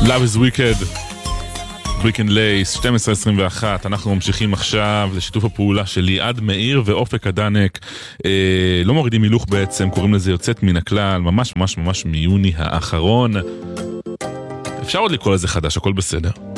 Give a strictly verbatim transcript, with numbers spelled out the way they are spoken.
Love is Wicked, Weekend Lace, שתים עשרה עשרים ואחת. אנחנו ממשיכים עכשיו לשיתוף הפעולה של ליעד מאיר ואופק הדנק. אה, לא מורידים מילוך בעצם, קוראים לזה יוצאת מן הכלל, ממש ממש ממש מיוני האחרון. אפשר עוד לקרוא לזה חדש, הכל בסדר.